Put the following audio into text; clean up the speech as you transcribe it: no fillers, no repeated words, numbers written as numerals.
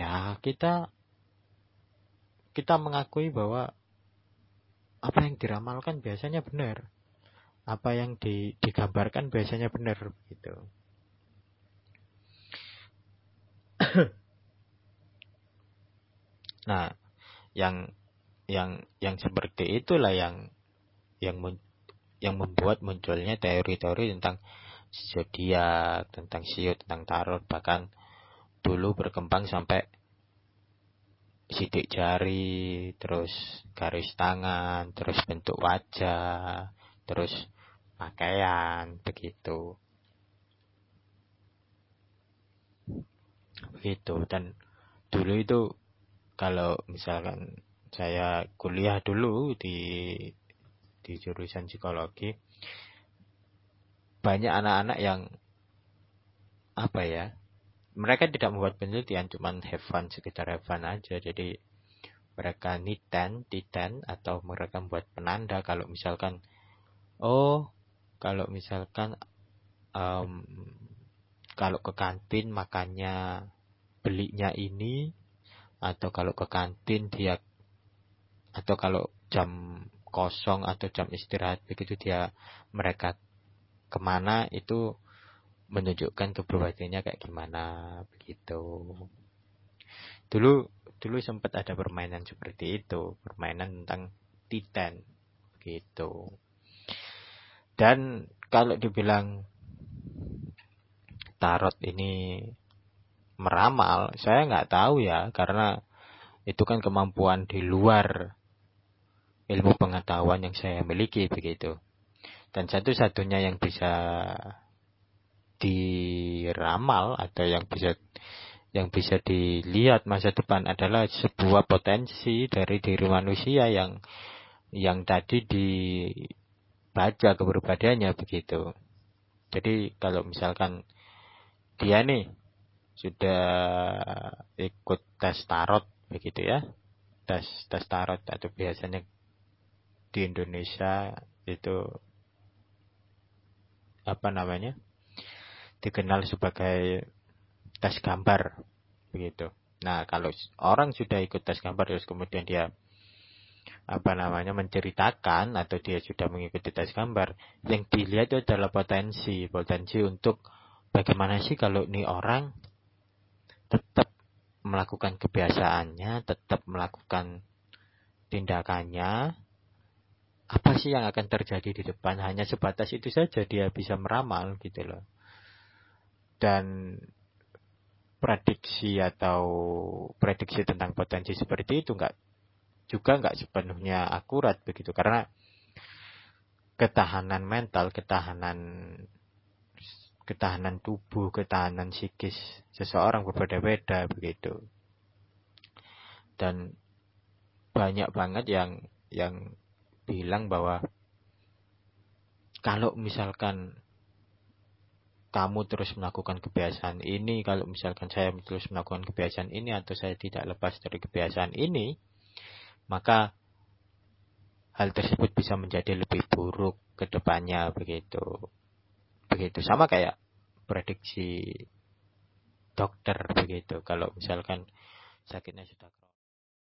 ya kita mengakui bahwa apa yang diramalkan biasanya benar, apa yang digambarkan biasanya benar gitu. Nah, yang seperti itulah yang membuat munculnya teori-teori tentang zodiak, tentang sio, tentang tarot, bahkan dulu berkembang sampai sidik jari, terus garis tangan, terus bentuk wajah, terus pakaian, begitu. Dan dulu itu kalau misalkan saya kuliah dulu di jurusan psikologi, banyak anak-anak yang mereka tidak membuat penelitian, cuman have fun, sekedar have fun aja. Jadi mereka titen atau mereka membuat penanda kalau misalkan kalau ke kantin makannya belinya ini, atau kalau ke kantin atau kalau jam kosong atau jam istirahat begitu mereka kemana, itu menunjukkan kepribadiannya kayak gimana begitu. Dulu sempat ada permainan seperti itu, permainan tentang titen gitu. Dan kalau dibilang tarot ini meramal, saya nggak tahu ya, karena itu kan kemampuan di luar ilmu pengetahuan yang saya miliki begitu. Dan satu-satunya yang bisa diramal atau yang bisa dilihat masa depan adalah sebuah potensi dari diri manusia yang tadi dibaca kepribadiannya begitu. Jadi kalau misalkan dia nih sudah ikut tes tarot begitu ya, tes tarot, atau biasanya di Indonesia itu dikenal sebagai tes gambar begitu. Nah, kalau orang sudah ikut tes gambar terus kemudian dia menceritakan atau dia sudah mengikuti tes gambar, yang dilihat itu adalah potensi untuk bagaimana sih kalau ini orang tetap melakukan kebiasaannya, tetap melakukan tindakannya, apa sih yang akan terjadi di depan. Hanya sebatas itu saja dia bisa meramal gitu loh. Dan prediksi tentang potensi seperti itu nggak sepenuhnya akurat begitu, karena ketahanan mental, ketahanan tubuh, ketahanan psikis seseorang berbeda-beda begitu. Dan banyak banget yang bilang bahwa kalau misalkan kamu terus melakukan kebiasaan ini, kalau misalkan saya terus melakukan kebiasaan ini, atau saya tidak lepas dari kebiasaan ini, maka hal tersebut bisa menjadi lebih buruk ke depannya begitu. Sama kayak prediksi dokter begitu. Kalau misalkan sakitnya sudah